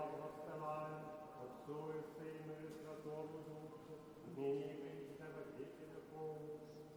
благословляем Отцу и Сыну и Святому Духу, ныне и во веки веков.